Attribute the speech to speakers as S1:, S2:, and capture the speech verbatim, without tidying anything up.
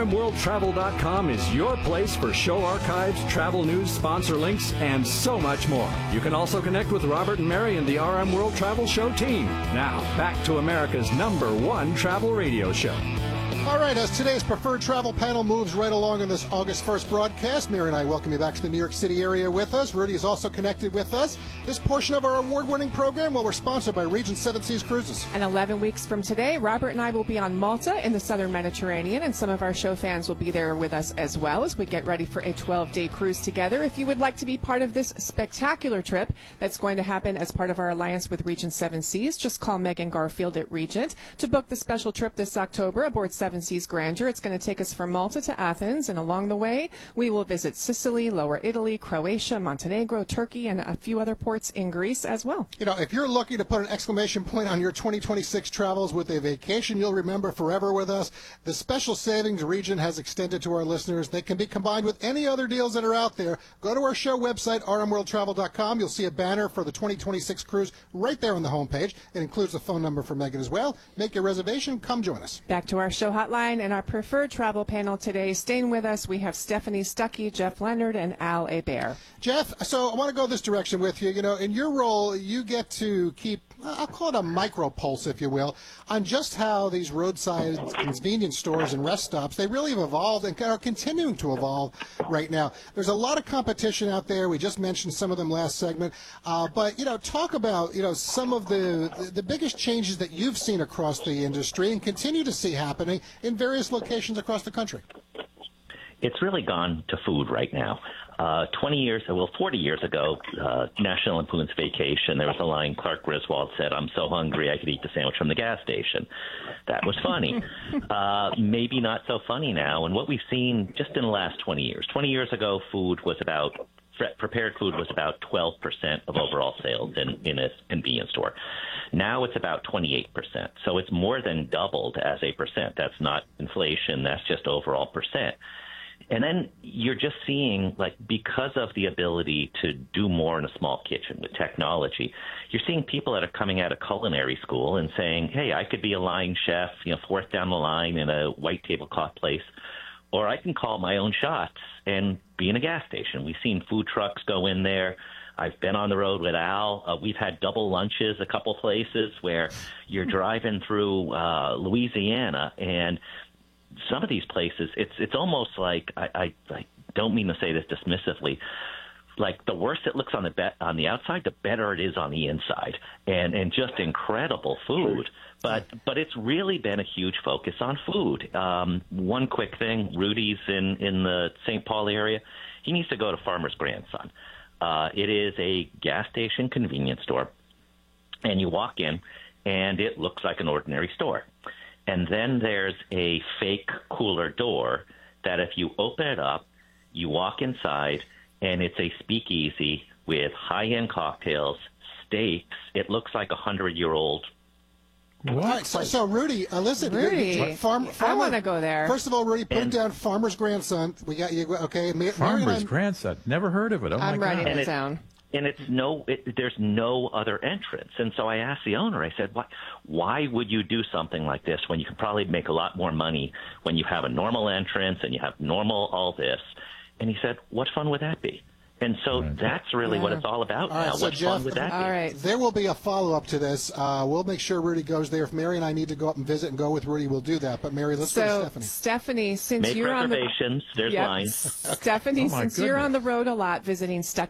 S1: M World Travel dot com is your place for show archives, travel news, sponsor links, and so much more. You can also connect with Robert and Mary and the R M World Travel Show team. Now, back to America's number one travel radio show.
S2: All right, as today's preferred travel panel moves right along in this August first broadcast, Mary and I welcome you back to the New York City area with us. Rudy is also connected with us. This portion of our award-winning program, well, we're sponsored by Regent Seven Seas Cruises.
S3: And eleven weeks from today, Robert and I will be on Malta in the southern Mediterranean, and some of our show fans will be there with us as well as we get ready for a twelve-day cruise together. If you would like to be part of this spectacular trip that's going to happen as part of our alliance with Regent Seven Seas, just call Megan Garfield at Regent to book the special trip this October aboard Seven Seas Grandeur. It's going to take us from Malta to Athens, and along the way, we will visit Sicily, Lower Italy, Croatia, Montenegro, Turkey, and a few other ports in Greece as well.
S2: You know, if you're looking to put an exclamation point on your twenty twenty-six travels with a vacation you'll remember forever with us, the special savings Regent has extended to our listeners. They can be combined with any other deals that are out there. Go to our show website, R M World Travel dot com. You'll see a banner for the twenty twenty-six cruise right there on the homepage. It includes a phone number for Megan as well. Make your reservation. Come join us.
S3: Back to our show hotline and our preferred travel panel today. Staying with us, we have Stephanie Stuckey, Jeff Leonard, and Al Hebert.
S2: Jeff, so I want to go this direction with you. You know, in your role, you get to keep, I'll call it a micro pulse, if you will, on just how these roadside convenience stores and rest stops, they really have evolved and are continuing to evolve right now. There's a lot of competition out there. We just mentioned some of them last segment. Uh, but, you know, talk about, you know, some of the, the biggest changes that you've seen across the industry and continue to see happening in various locations across the country.
S4: It's really gone to food right now. Uh, twenty years, well, forty years ago, uh, National Lampoon's Vacation, there was a line Clark Griswold said, "I'm so hungry I could eat the sandwich from the gas station." That was funny. uh, maybe not so funny now. And what we've seen just in the last twenty years, twenty years ago, food was about, prepared food was about twelve percent of overall sales in, in a convenience store. Now it's about twenty-eight percent. So it's more than doubled as a percent. That's not inflation. That's just overall percent. And then you're just seeing, like, because of the ability to do more in a small kitchen with technology, you're seeing people that are coming out of culinary school and saying, hey, I could be a line chef, you know, fourth down the line in a white tablecloth place, or I can call my own shots and be in a gas station. We've seen food trucks go in there. I've been on the road with Al. Uh, we've had double lunches a couple places where you're driving through uh, Louisiana, and some of these places, it's it's almost like, I, I, I don't mean to say this dismissively, like the worse it looks on the be- on the outside, the better it is on the inside, and and just incredible food. But but it's really been a huge focus on food. Um, one quick thing, Rudy's in, in the Saint Paul area. He needs to go to Farmer's Grandson. Uh, it is a gas station convenience store, and you walk in, and it looks like an ordinary store. And then there's a fake cooler door that if you open it up, you walk inside, and it's a speakeasy with high-end cocktails, steaks. It looks like a hundred-year-old.
S2: What? All right, so, so Rudy, uh, listen.
S3: Rudy,
S2: farm, farmer,
S3: I want to go there.
S2: First of all, Rudy, put and, down Farmer's Grandson. We got you. Okay,
S5: Farmer's Grandson. Never heard of it. Oh
S3: I'm
S5: my
S3: writing
S5: God.
S3: it down.
S4: And it's no, it, there's no other entrance. And so I asked the owner, I said, why, why would you do something like this when you can probably make a lot more money when you have a normal entrance and you have normal all this? And he said, what fun would that be? And so right. that's really yeah. what it's all about
S2: all right,
S4: now.
S2: So
S4: what
S2: Jeff,
S4: fun would that
S3: all
S4: be?
S3: Right.
S2: There will be a follow-up to this. Uh, we'll make sure Rudy goes there. If Mary and I need to go up and visit and go with Rudy, we'll do that. But Mary, let's
S3: so,
S2: go to Stephanie.
S3: Stephanie, since
S4: Make
S3: you're on the
S4: reservations, there's
S3: yep.
S4: lines.
S3: Stephanie,
S5: oh
S3: since
S5: goodness.
S3: you're on the road a lot visiting Stuckey